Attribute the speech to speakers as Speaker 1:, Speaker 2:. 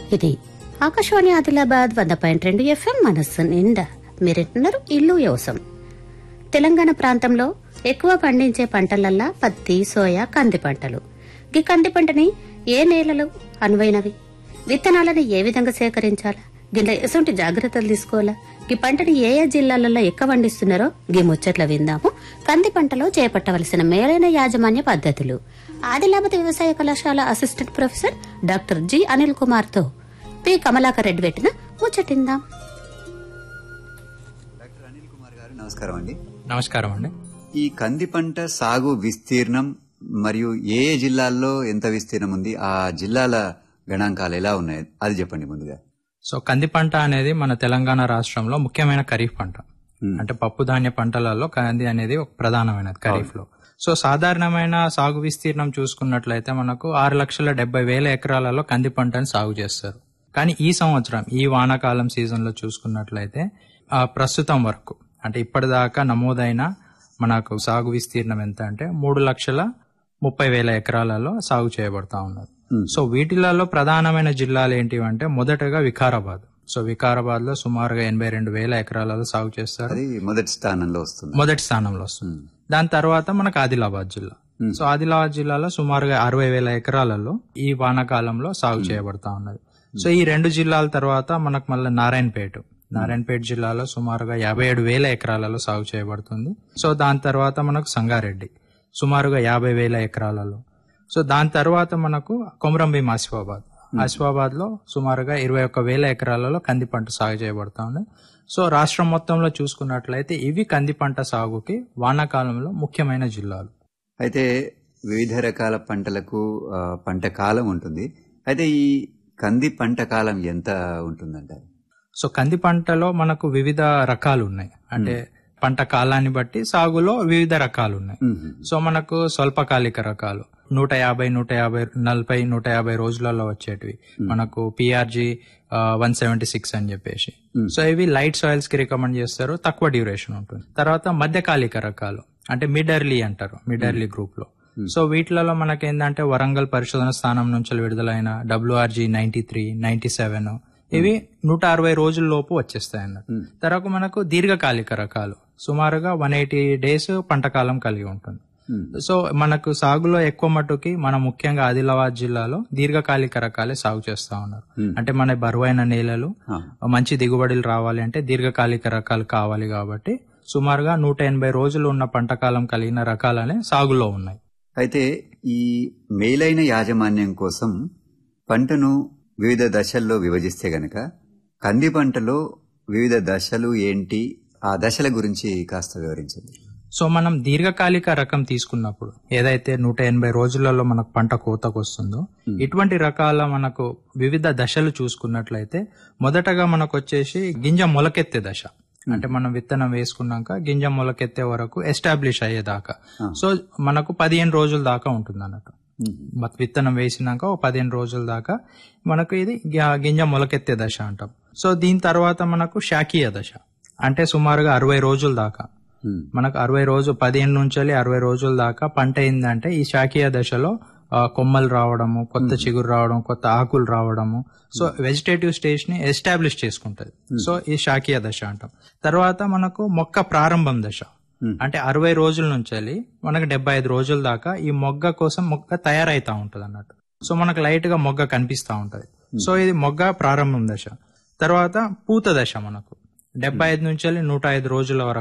Speaker 1: ఇది ఆకాశవాణి ఆదిలాబాద్ 100.2 FM మనస్సు నిండా. మీరెంటున్నారు ఇల్లు వ్యవసాయం. తెలంగాణ ప్రాంతంలో ఎక్కువ పండించే పంటలల్లా పత్తి, సోయా, కంది పంటలు. ఈ కంది పంటని ఏ నేలలు అనువైనవి, విత్తనాలను ఏ విధంగా సేకరించాలా, గిల్ల ఎటువంటి జాగ్రత్తలు తీసుకోవాలా, ఈ పంటని ఏ ఏ జిల్లాలలో ఎక్కువ పండిస్తున్నారో గీ ముచ్చట్ల విందాము. కంది పంటలో చేపట్టవలసిన మేలైన యాజమాన్య పద్ధతులు ఆదిలాబాద్ వ్యవసాయ కళాశాల assistant professor doctor G Anil Kumar తో పి కమలాకర్ రెడ్డి పెట్టిన ముచ్చటిందాం.
Speaker 2: డాక్టర్ అనిల్ కుమార్ గారు నమస్కారం అండి.
Speaker 3: నమస్కారం అండి.
Speaker 2: ఈ కంది పంట సాగు విస్తీర్ణం మరియు ఏ ఏ జిల్లాల్లో ఎంత విస్తీర్ణం ఉంది, ఆ జిల్లాల గణాంకాలు ఎలా ఉన్నాయి అది చెప్పండి ముందుగా.
Speaker 3: సో కంది పంట అనేది మన తెలంగాణ రాష్ట్రంలో ముఖ్యమైన ఖరీఫ్ పంట. అంటే పప్పు ధాన్య పంటలలో కంది అనేది ఒక ప్రధానమైనది ఖరీఫ్ లో. సో సాధారణమైన సాగు విస్తీర్ణం చూసుకున్నట్లయితే మనకు 6,70,000 ఎకరాలలో కంది పంటను సాగు చేస్తారు. కానీ ఈ సంవత్సరం ఈ వానాకాలం సీజన్ లో చూసుకున్నట్లయితే ప్రస్తుతం వరకు అంటే ఇప్పటిదాకా నమోదైన మనకు సాగు విస్తీర్ణం ఎంత అంటే 3,30,000 ఎకరాలలో సాగు చేయబడతా ఉన్నది. సో వీటిలలో ప్రధానమైన జిల్లాలు ఏంటివంటే మొదటగా వికారాబాద్. సో వికారాబాద్ లో సుమారుగా 82,000 ఎకరాలలో సాగు చేస్తారు.
Speaker 2: మొదటి స్థానంలో వస్తుంది.
Speaker 3: దాని తర్వాత మనకు ఆదిలాబాద్ జిల్లా. సో ఆదిలాబాద్ జిల్లాలో సుమారుగా 60,000 ఎకరాలలో ఈ వానాకాలంలో సాగు చేయబడతా ఉన్నది. సో ఈ రెండు జిల్లాల తర్వాత మనకు మళ్ళీ నారాయణపేట జిల్లాలో సుమారుగా 57,000 ఎకరాలలో సాగు చేయబడుతుంది. సో దాని తర్వాత మనకు సంగారెడ్డి సుమారుగా 50,000 ఎకరాలలో. సో దాని తర్వాత మనకు కొమరంభీం ఆసిఫాబాద్ లో సుమారుగా 21,000 ఎకరాలలో కంది పంట సాగు చేయబడతా ఉంది. సో రాష్ట్రం మొత్తంలో చూసుకున్నట్లయితే ఇవి కంది పంట సాగుకి వానాకాలంలో ముఖ్యమైన జిల్లాలు.
Speaker 2: అయితే వివిధ రకాల పంటలకు పంట కాలం ఉంటుంది. అయితే ఈ కంది పంట కాలం ఎంత ఉంటుందంటారు?
Speaker 3: సో కంది పంటలో మనకు వివిధ రకాలు ఉన్నాయి. అంటే పంట కాలాన్ని బట్టి సాగులో వివిధ రకాలు ఉన్నాయి. సో మనకు స్వల్పకాలిక రకాలు 150 రోజులలో వచ్చేటివి మనకు పిఆర్జీ 176 అని చెప్పేసి. సో ఇవి లైట్ సాయిల్స్ కి రికమెండ్ చేస్తారు, తక్కువ డ్యూరేషన్ ఉంటుంది. తర్వాత మధ్యకాలిక రకాలు అంటే మిడ్ ఎర్లీ గ్రూప్ లో. సో వీటిలలో మనకేందంటే వరంగల్ పరిశోధన స్థానం నుంచి విడుదలైన WRG 93, 97 ఇవి 160 రోజుల లోపు వచ్చేస్తాయి అన్నట్టు. తర్వాత మనకు దీర్ఘకాలిక రకాలు సుమారుగా 180 days పంట కాలం కలిగి ఉంటుంది. సో మనకు సాగులో ఎక్కువ మట్టుకి మనం ముఖ్యంగా ఆదిలాబాద్ జిల్లాలో దీర్ఘకాలిక రకాలే సాగు చేస్తా ఉన్నారు. అంటే మన బరువైన నేలలు మంచి దిగుబడులు రావాలి అంటే దీర్ఘకాలిక రకాలు కావాలి కాబట్టి సుమారుగా 180 రోజులు ఉన్న పంట కాలం కలిగిన రకాలనే సాగులో ఉన్నాయి.
Speaker 2: అయితే ఈ మేలైన యాజమాన్యం కోసం పంటను వివిధ దశల్లో విభజిస్తే గనక కంది పంటలో వివిధ దశలు ఏంటి, ఆ దశల గురించి కాస్త వివరించండి.
Speaker 3: సో మనం దీర్ఘకాలిక రకం తీసుకున్నప్పుడు ఏదైతే 180 రోజులలో మనకు పంట కోతకు వస్తుందో ఇటువంటి రకాల మనకు వివిధ దశలు చూసుకున్నట్లయితే మొదటగా మనకు వచ్చేసి గింజ మొలకెత్తే దశ. అంటే మనం విత్తనం వేసుకున్నాక గింజ మొలకెత్తే వరకు ఎస్టాబ్లిష్ అయ్యేదాకా సో మనకు 15 రోజుల దాకా ఉంటుంది అన్నట్టు. విత్తనం వేసినాక 15 రోజుల దాకా మనకు ఇది గింజ మొలకెత్తే దశ అంటాం. సో దీని తర్వాత మనకు శాకీయ దశ అంటే సుమారుగా 60 రోజుల దాకా మనకు 15 నుంచి 60 రోజుల దాకా పంట అయిందంటే ఈ శాకీయ దశలో కొమ్మలు రావడము, కొత్త చిగురు రావడం, కొత్త ఆకులు రావడము, సో వెజిటేటివ్ స్టేజ్ ని ఎస్టాబ్లిష్ చేసుకుంటది. సో ఈ శాకీయ దశ అంటాం. తర్వాత మనకు మొక్క ప్రారంభం దశ అంటే 60 రోజుల నుంచి మనకు 75 రోజుల దాకా ఈ మొగ్గ కోసం మొగ్గ తయారైతా ఉంటది అన్నట్టు. సో మనకు లైట్ గా మొగ్గ కనిపిస్తా ఉంటది. సో ఇది మొగ్గ ప్రారంభం దశ. తర్వాత పూత దశ మనకు 75 నుంచి 105 రోజుల వరకు